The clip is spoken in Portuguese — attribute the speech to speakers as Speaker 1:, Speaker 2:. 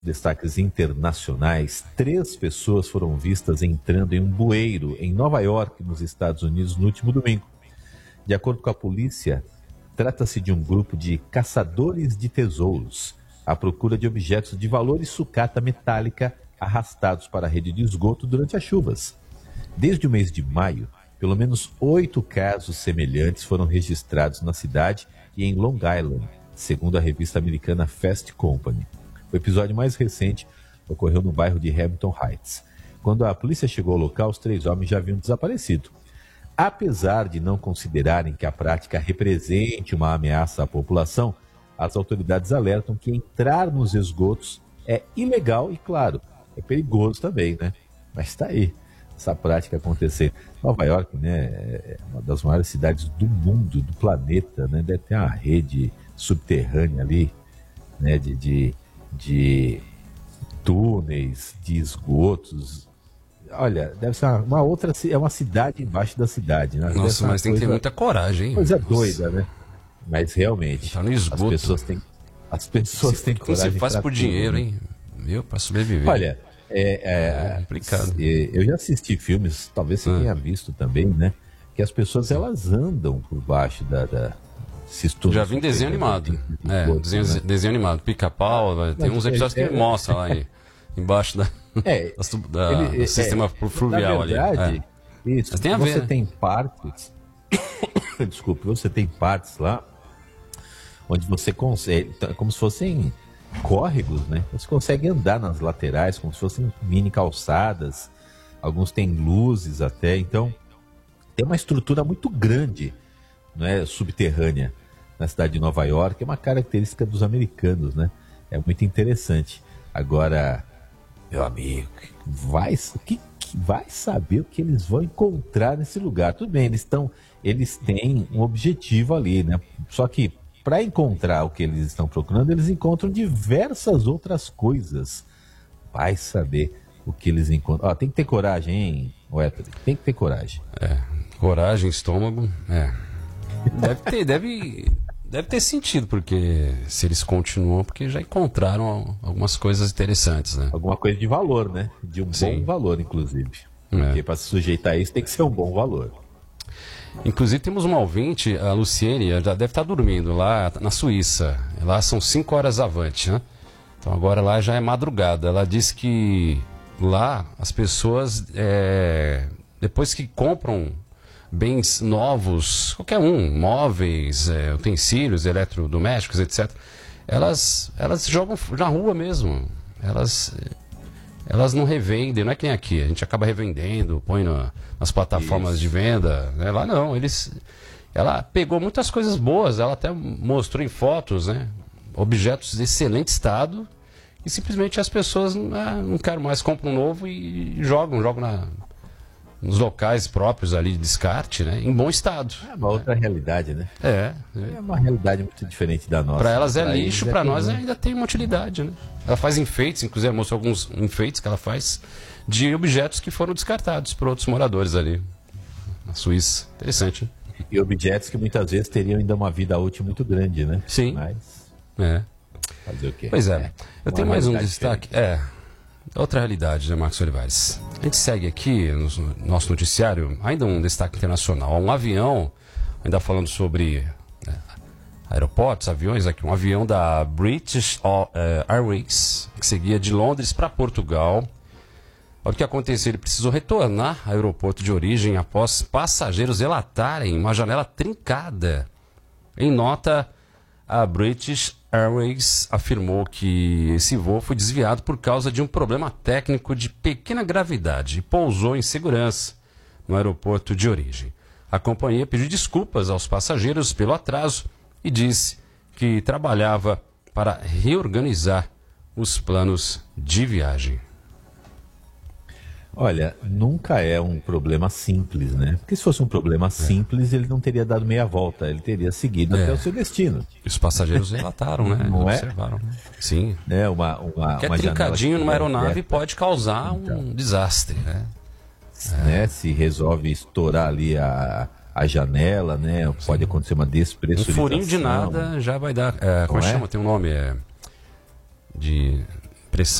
Speaker 1: Destaques internacionais: 3 pessoas foram vistas entrando em um bueiro em Nova York, nos Estados Unidos, no último domingo. De acordo com a polícia, trata-se de um grupo de caçadores de tesouros à procura de objetos de valor e sucata metálica arrastados para a rede de esgoto durante as chuvas. Desde o mês de maio, pelo menos 8 casos semelhantes foram registrados na cidade e em Long Island, segundo a revista americana Fast Company. O episódio mais recente ocorreu no bairro de Hamilton Heights. Quando a polícia chegou ao local, os 3 homens já haviam desaparecido. Apesar de não considerarem que a prática represente uma ameaça à população, as autoridades alertam que entrar nos esgotos é ilegal e, claro, é perigoso também, né? Mas está aí, essa prática acontecer. Nova York, né, é uma das maiores cidades do mundo, do planeta, né? Deve ter uma rede subterrânea ali, né, de túneis, de esgotos. Olha, deve ser uma outra, é uma cidade embaixo da cidade, né?
Speaker 2: Nossa, mas tem que ter muita coragem, hein?
Speaker 1: Coisa doida, né? Mas realmente,
Speaker 2: tá no esgoto.
Speaker 1: As pessoas têm coragem.
Speaker 2: Como se faz por dinheiro, hein? Viu? Para sobreviver.
Speaker 1: Olha, é complicado. Eu já assisti filmes, talvez você tenha visto também, né? Que as pessoas, elas andam por baixo da
Speaker 2: já vi em desenho animado. Desenho animado. Pica-pau, tem uns episódios que mostra lá embaixo do sistema fluvial ali.
Speaker 1: Na verdade, isso.
Speaker 2: Mas tem a ver.
Speaker 1: Você tem partes. Desculpe, você tem partes lá onde você consegue, como se fossem córregos, né? Você consegue andar nas laterais, como se fossem mini calçadas. Alguns têm luzes até. Então, tem uma estrutura muito grande, não é, subterrânea na cidade de Nova York. É uma característica dos americanos, né? É muito interessante. Agora, meu amigo, vai saber o que eles vão encontrar nesse lugar. Tudo bem, eles têm um objetivo ali, né? Só que para encontrar o que eles estão procurando, eles encontram diversas outras coisas. Vai saber o que eles encontram. Tem que ter coragem, hein, Wesley? Tem que ter coragem.
Speaker 2: Coragem, estômago, Deve ter sentido, porque se eles continuam, porque já encontraram algumas coisas interessantes, né?
Speaker 1: Alguma coisa de valor, né? De um bom valor, inclusive. Porque para se sujeitar a isso tem que ser um bom valor.
Speaker 2: Inclusive temos uma ouvinte, a Luciene, já deve estar dormindo lá na Suíça. Lá são 5 horas avante, né? Então agora lá já é madrugada. Ela disse que lá as pessoas, depois que compram bens novos, qualquer um, móveis, utensílios, eletrodomésticos, etc. Elas jogam na rua mesmo. Elas não revendem, não é que nem aqui. A gente acaba revendendo, põe nas plataformas de venda. Né? Lá não, ela pegou muitas coisas boas, ela até mostrou em fotos, né? Objetos de excelente estado, e simplesmente as pessoas não querem mais, compram um novo e jogam nos locais próprios ali de descarte, né? Em bom estado.
Speaker 1: É uma outra realidade, né?
Speaker 2: É
Speaker 1: uma realidade muito diferente da nossa.
Speaker 2: Para elas é lixo, para nós ainda tem uma utilidade, né? Ela faz enfeites, inclusive ela mostrou alguns enfeites que ela faz de objetos que foram descartados por outros moradores ali na Suíça. Interessante, né?
Speaker 1: E objetos que muitas vezes teriam ainda uma vida útil muito grande, né?
Speaker 2: Sim.
Speaker 1: Mas fazer o quê?
Speaker 2: Pois eu tenho mais um destaque. Outra realidade, né, Marcos Olivares? A gente segue aqui no nosso noticiário, ainda um destaque internacional. Um avião, ainda falando sobre aeroportos, aviões aqui, um avião da British Airways, que seguia de Londres para Portugal. Olha o que aconteceu, ele precisou retornar ao aeroporto de origem após passageiros relatarem uma janela trincada. Em nota, a British Airways afirmou que esse voo foi desviado por causa de um problema técnico de pequena gravidade e pousou em segurança no aeroporto de origem. A companhia pediu desculpas aos passageiros pelo atraso e disse que trabalhava para reorganizar os planos de viagem.
Speaker 1: Olha, nunca é um problema simples, né? Porque se fosse um problema simples, ele não teria dado meia volta, ele teria seguido até o seu destino.
Speaker 2: Os passageiros relataram, né?
Speaker 1: Não
Speaker 2: observaram. Né? Sim.
Speaker 1: Uma
Speaker 2: trincadinho numa aeronave pode causar um desastre, né?
Speaker 1: Se resolve estourar ali a janela, né? Pode acontecer uma despressurização.
Speaker 2: Um furinho de nada já vai dar. Como chama? Tem um nome. pressão